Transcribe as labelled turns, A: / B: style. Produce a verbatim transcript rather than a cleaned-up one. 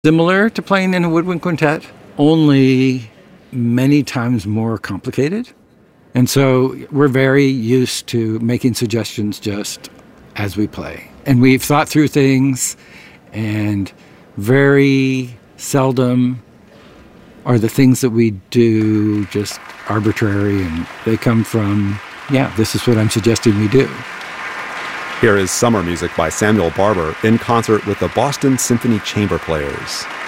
A: Similar to playing in a woodwind quintet, only many times more complicated. And so we're very used to making suggestions just as we play. And we've thought through things, and very seldom are the things that we do just arbitrary, and they come from, yeah, this is what I'm suggesting we do.
B: Here is Summer Music by Samuel Barber in concert with the Boston Symphony Chamber Players.